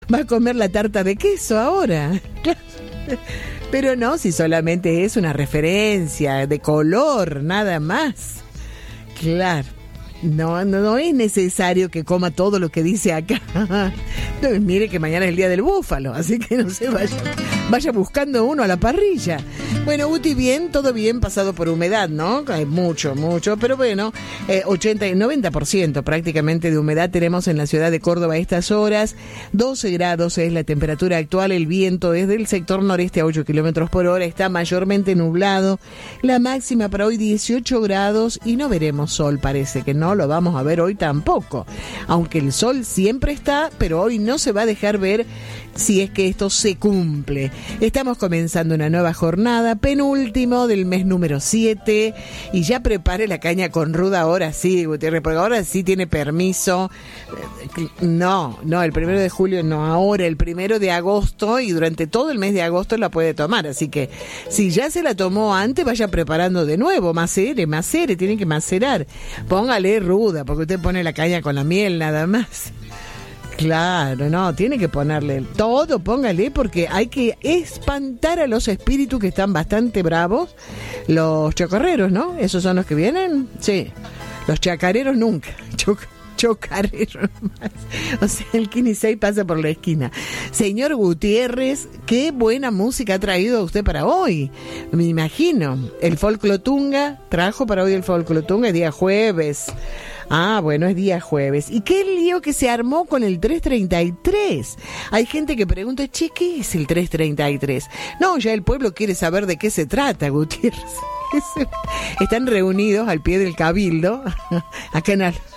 Va a comer la tarta de queso ahora. Pero no, si solamente es una referencia de color, nada más. Claro. No es necesario que coma todo lo que dice acá. No, mire que mañana es el día del búfalo, así que no se vaya buscando uno a la parrilla. Bueno, Uti, bien, todo bien, pasado por humedad, ¿no? Hay mucho, pero bueno, 80 y 90% prácticamente de humedad tenemos en la ciudad de Córdoba a estas horas. 12 grados es la temperatura actual, el viento es del sector noreste a 8 kilómetros por hora, está mayormente nublado. La máxima para hoy 18 grados y no veremos sol, parece que no lo vamos a ver hoy tampoco. Aunque el sol siempre está, pero hoy no se va a dejar ver si es que esto se cumple. Estamos comenzando una nueva jornada, penúltimo del mes número 7, y ya prepare la caña con ruda ahora sí, Gutiérrez, porque ahora sí tiene permiso. No, el 1 de julio no, ahora el 1 de agosto, y durante todo el mes de agosto la puede tomar, así que si ya se la tomó antes, vaya preparando de nuevo, macere, tiene que macerar. Póngale ruda, porque usted pone la caña con la miel nada más. Claro, no, tiene que ponerle todo, póngale, porque hay que espantar a los espíritus que están bastante bravos. Los chocorreros, ¿no? ¿Esos son los que vienen? Sí. Los chacareros nunca. Chocareros más. O sea, el Kini 6 pasa por la esquina. Señor Gutiérrez, qué buena música ha traído usted para hoy. Me imagino. El Folclotunga, trajo para hoy el Folclotunga, es día jueves. Ah, bueno, es día jueves. ¿Y qué lío que se armó con el 333? Hay gente que pregunta, che, ¿qué es el 333? No, ya el pueblo quiere saber de qué se trata, Gutiérrez. Están reunidos al pie del cabildo, acá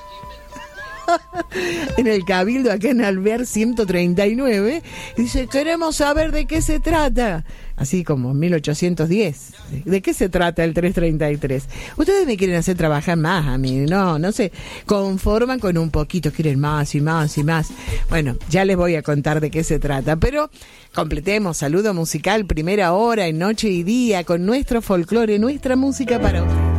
en el cabildo, acá en Alvear 139, y dice, queremos saber de qué se trata. Así como en 1810. ¿De qué se trata el 333? Ustedes me quieren hacer trabajar más a mí, no se conforman con un poquito, quieren más y más y más. Bueno, ya les voy a contar de qué se trata, pero completemos saludo musical, primera hora en Noche y Día, con nuestro folclore, nuestra música para ustedes.